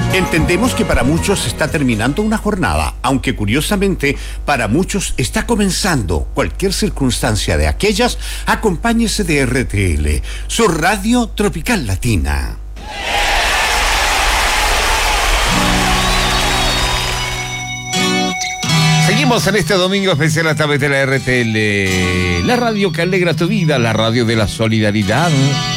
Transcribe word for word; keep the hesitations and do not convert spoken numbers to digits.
Entendemos que para muchos está terminando una jornada, aunque curiosamente para muchos está comenzando. Cualquier circunstancia de aquellas, acompáñese de R T L, su radio tropical latina. Seguimos en este domingo especial a través de la R T L, la radio que alegra tu vida, la radio de la solidaridad.